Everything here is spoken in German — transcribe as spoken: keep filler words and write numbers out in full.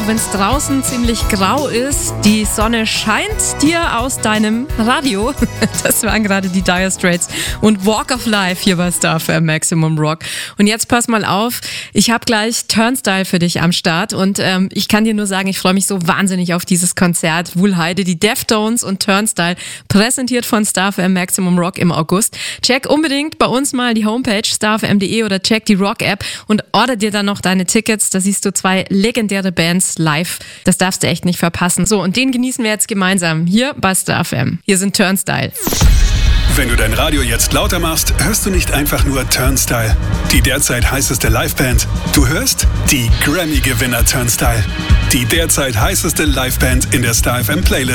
auch wenn es draußen ziemlich grau ist. Die Sonne scheint dir aus deinem Radio. Das waren gerade die Dire Straits und Walk of Life hier bei Star F M Maximum Rock. Und jetzt pass mal auf, ich habe gleich Turnstile für dich am Start und ähm, ich kann dir nur sagen, ich freue mich so wahnsinnig auf dieses Konzert. Wuhlheide, die Deftones und Turnstile, präsentiert von Star F M Maximum Rock im August. Check unbedingt bei uns mal die Homepage star f m punkt d e oder check die Rock-App und order dir dann noch deine Tickets. Da siehst du zwei legendäre Bands live. Das darfst du echt nicht verpassen. So, und den genießen wir jetzt gemeinsam hier bei Star F M. Hier sind Turnstile. Wenn du dein Radio jetzt lauter machst, hörst du nicht einfach nur Turnstile, die derzeit heißeste Liveband. Du hörst die Grammy-Gewinner Turnstile, die derzeit heißeste Liveband in der Star F M Playlist.